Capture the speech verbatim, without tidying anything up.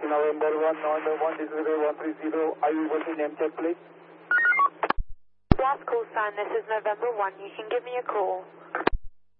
November one, November one, this is one three zero. Are you able to name check, please? Last call sign, this is November one. You can give me a call.